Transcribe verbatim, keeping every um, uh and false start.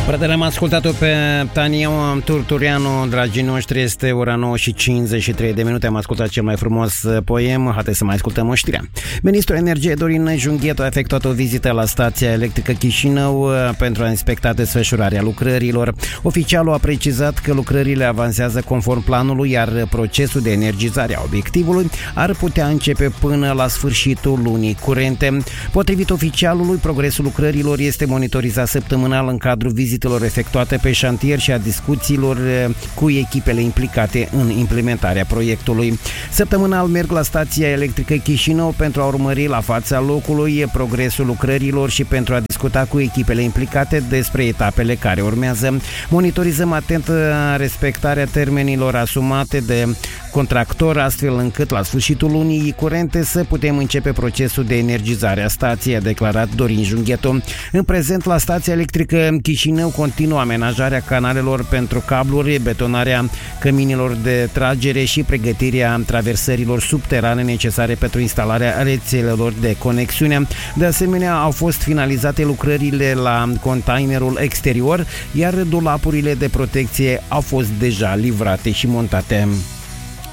Frate, am ascultat-o pe Tania Turtureanu, dragii noștri, este ora nouă și cincizeci și trei de minute, am ascultat cel mai frumos poem, haideți să mai ascultăm o știre. Ministrul Energiei Dorin Junghetu a efectuat o vizită la stația electrică Chișinău pentru a inspecta desfășurarea lucrărilor. Oficialul a precizat că lucrările avansează conform planului, iar procesul de energizare a obiectivului ar putea începe până la sfârșitul lunii curente. Potrivit oficialului, progresul lucrărilor este monitorizat săptămânal în cadrul vizitelor efectuate pe șantier și a discuțiilor cu echipele implicate în implementarea proiectului. Săptămânal merg la stația electrică Chișinău pentru a urmări la fața locului progresul lucrărilor și pentru a discuta cu echipele implicate despre etapele care urmează. Monitorizăm atent respectarea termenilor asumate de contractor, astfel încât la sfârșitul lunii curente să putem începe procesul de energizare a stației, a declarat Dorin Junghetu. În prezent, la stația electrică Chișinău continuă amenajarea canalelor pentru cabluri, betonarea căminilor de tragere și pregătirea traversărilor subterane necesare pentru instalarea rețelelor de conexiune. De asemenea, au fost finalizate lucrările la containerul exterior, iar dulapurile de protecție au fost deja livrate și montate.